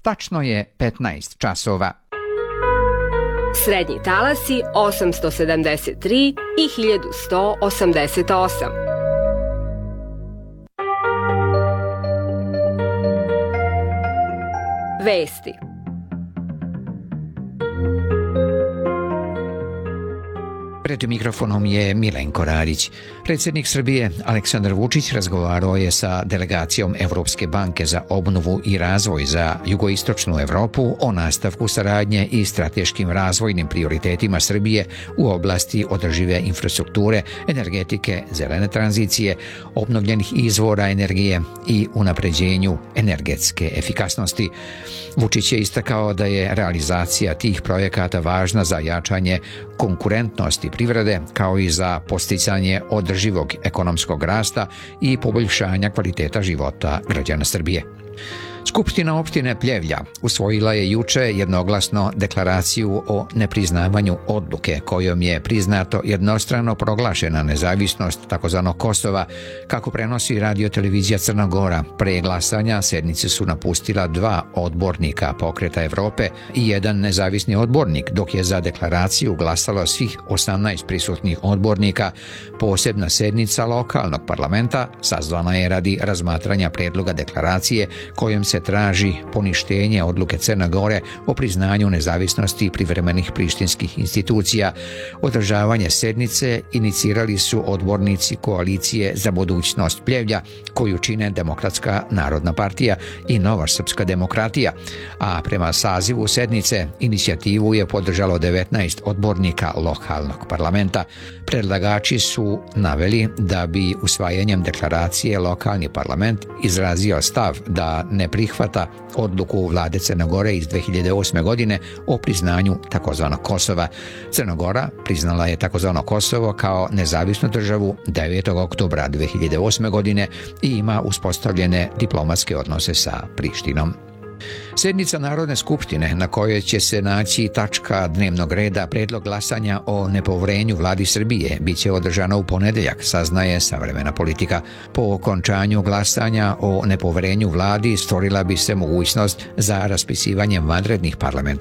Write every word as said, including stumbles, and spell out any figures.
Tačno je petnaest časova. Srednji talasi osamsto sedamdeset tri i hiljadu sto osamdeset osam. Vesti. Pred mikrofonom je Milenko Radić. Predsjednik Srbije Aleksandar Vučić razgovarao je sa delegacijom Evropske banke za obnovu i razvoj za jugoistočnu Evropu o nastavku saradnje i strateškim razvojnim prioritetima Srbije u oblasti održive infrastrukture, energetike, zelene tranzicije, obnovljenih izvora energije i unapređenju energetske efikasnosti. Vučić je istakao da je realizacija tih projekata važna za jačanje konkurentnosti privrede, kao i za posticanje održivog ekonomskog rasta i poboljšanja kvaliteta života građana Srbije. Skupština opštine Pljevlja usvojila je juče jednoglasno deklaraciju o nepriznavanju odluke kojom je priznato jednostrano proglašena nezavisnost takozvanog Kosova, kako prenosi radio-televizija Crna Gora. Pre glasanja sednice su napustila dva odbornika Pokreta Evrope i jedan nezavisni odbornik, dok je za deklaraciju glasalo svih osamnaest prisutnih odbornika. Posebna sednica lokalnog parlamenta sazvana je radi razmatranja predloga deklaracije kojom se traži poništenje odluke Crne Gore o priznanju nezavisnosti privremenih prištinskih institucija. Održavanje sednice inicirali su odbornici Koalicije za budućnost Pljevlja, koju čine Demokratska narodna partija i Nova srpska demokratija, a prema sazivu sednice inicijativu je podržalo devetnaest odbornika lokalnog parlamenta. Predlagači su naveli da bi usvajanjem deklaracije lokalni parlament izrazio stav da ne prihvata odluku vlade Crne Gore iz dve hiljade osme. godine o priznanju takozvanog Kosova. Crna Gora priznala je takozvano Kosovo kao nezavisnu državu devetog oktobra dve hiljade osme. godine i ima uspostavljene diplomatske odnose sa Prištinom. Sednica Narodne skupštine na kojoj će se naći tačka dnevnog reda predlog glasanja o nepoverenju vladi Srbije biće održana u ponedeljak, saznaje Savremena politika. Po okončanju glasanja o nepoverenju vladi stvorila bi se mogućnost za raspisivanjem vanrednih parlamentarnih